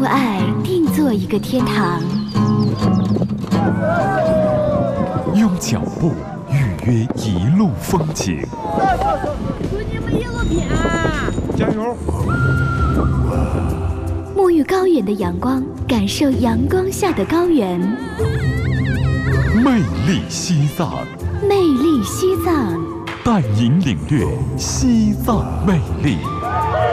爱定做一个天堂。 用脚步预约一路风景。 祝你们一路平安， 加油！ 沐浴高原的阳光，感受阳光下的高原。 魅力西藏， 魅力西藏， 带您领略西藏魅力。